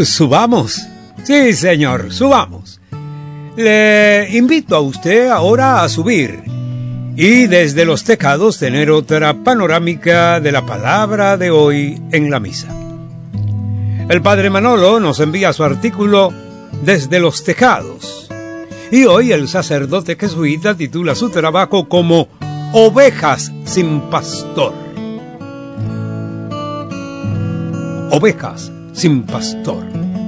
Subamos. Sí, señor, subamos. Le invito a usted ahora a subir y desde los tejados tener otra panorámica de la palabra de hoy en la misa. El padre Manolo nos envía su artículo Desde los tejados. Y hoy el sacerdote jesuita titula su trabajo como Ovejas sin pastor. Ovejas sin pastor.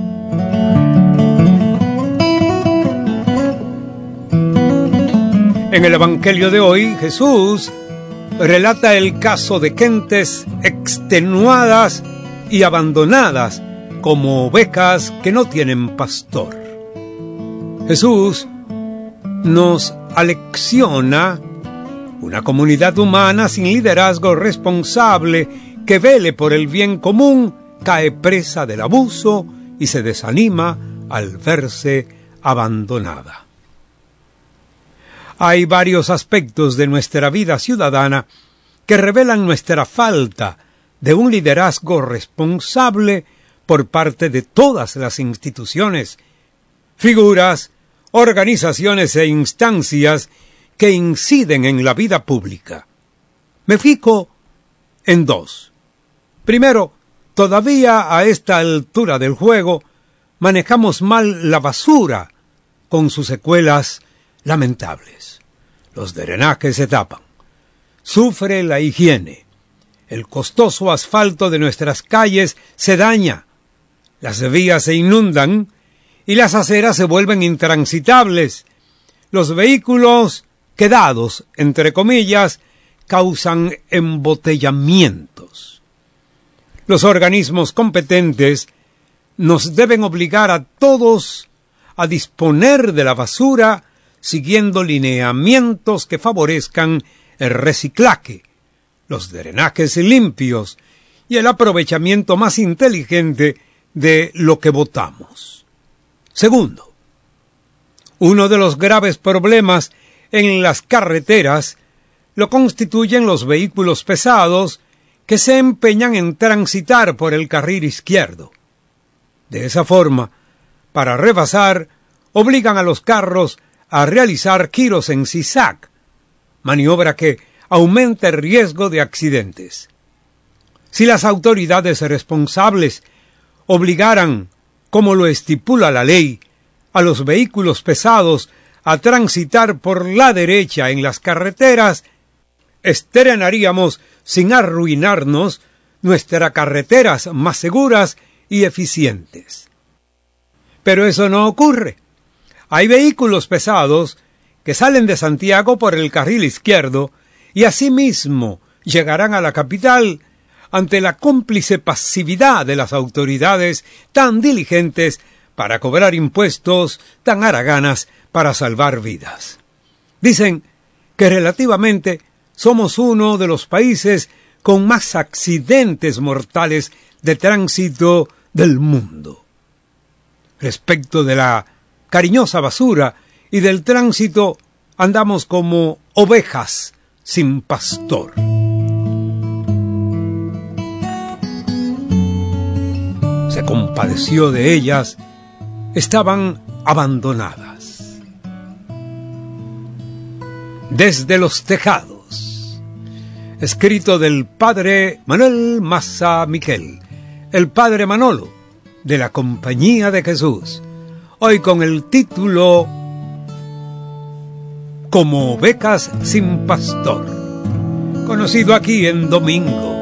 En el Evangelio de hoy, Jesús relata el caso de gentes extenuadas y abandonadas como ovejas que no tienen pastor. Jesús nos alecciona una comunidad humana sin liderazgo responsable que vele por el bien común, cae presa del abuso y se desanima al verse abandonada. Hay varios aspectos de nuestra vida ciudadana que revelan nuestra falta de un liderazgo responsable por parte de todas las instituciones, figuras, organizaciones e instancias que inciden en la vida pública. Me fijo en dos. Primero, todavía a esta altura del juego manejamos mal la basura con sus secuelas lamentables. Los drenajes se tapan. Sufre la higiene. El costoso asfalto de nuestras calles se daña. Las vías se inundan y las aceras se vuelven intransitables. Los vehículos quedados, entre comillas, causan embotellamientos. Los organismos competentes nos deben obligar a todos a disponer de la basura siguiendo lineamientos que favorezcan el reciclaje, los drenajes limpios y el aprovechamiento más inteligente de lo que botamos. Segundo, uno de los graves problemas en las carreteras lo constituyen los vehículos pesados que se empeñan en transitar por el carril izquierdo. De esa forma, para rebasar, obligan a los carros a realizar giros en zigzag, maniobra que aumenta el riesgo de accidentes. Si las autoridades responsables obligaran, como lo estipula la ley, a los vehículos pesados a transitar por la derecha en las carreteras, estrenaríamos sin arruinarnos nuestras carreteras más seguras y eficientes. Pero eso no ocurre. Hay vehículos pesados que salen de Santiago por el carril izquierdo y asimismo llegarán a la capital ante la cómplice pasividad de las autoridades tan diligentes para cobrar impuestos, tan haraganas para salvar vidas. Dicen que relativamente somos uno de los países con más accidentes mortales de tránsito del mundo. Respecto de la cariñosa basura y del tránsito, andamos como ovejas sin pastor. Se compadeció de ellas, estaban abandonadas. Desde los tejados, escrito del padre Manuel Maza Miquel, el padre Manolo, de la Compañía de Jesús, hoy con el título Como ovejas sin pastor, conocido aquí en Domingo.